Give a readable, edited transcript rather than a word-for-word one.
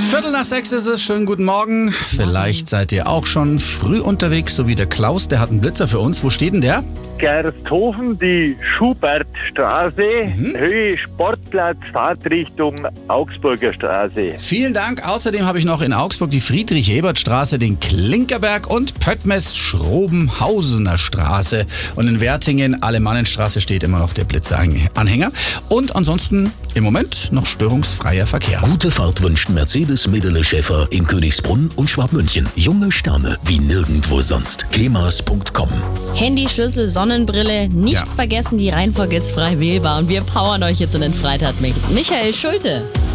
5:45 ist es. Schönen guten Morgen. Vielleicht seid ihr auch schon früh unterwegs, so wie der Klaus. Der hat einen Blitzer für uns. Wo steht denn der? Gersthofen, die Schubertstraße, Höhe Sportplatz, Fahrtrichtung Augsburger Straße. Vielen Dank. Außerdem habe ich noch in Augsburg die Friedrich-Ebert-Straße, den Klinkerberg und Pöttmes-Schrobenhausener Straße. Und in Wertingen, Alemannenstraße, steht immer noch der Blitzer-Anhänger. Und ansonsten im Moment noch störungsfreier Verkehr. Gute Fahrt wünscht Mercedes Medele Schäfer in Königsbrunn und Schwabmünchen. Junge Sterne wie nirgendwo sonst. kemas.com. Handy, Schlüssel, Sonnenbrille, nichts vergessen, die Reihenfolge ist frei wählbar und wir powern euch jetzt in den Freitag mit Michael Schulte.